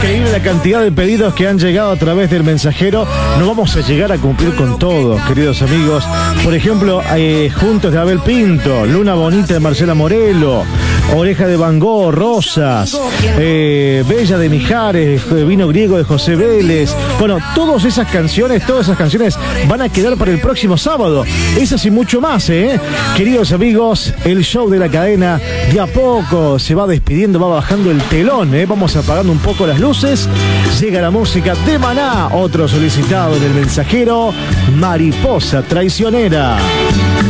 increíble la cantidad de pedidos que han llegado a través del mensajero. No vamos a llegar a cumplir con todos, queridos amigos. Por ejemplo, Juntos de Abel Pinto, Luna Bonita de Marcela Morelo, Oreja de Van Gogh, Rosas, Bella de Mijares, Vino Griego de José Vélez. Bueno, todas esas canciones van a quedar para el próximo sábado. Esas y mucho más, Queridos amigos, el show de la cadena de a poco se va despidiendo, va bajando el telón, Vamos apagando un poco las luces. Llega la música de Maná, otro solicitado en el mensajero, Mariposa Traicionera.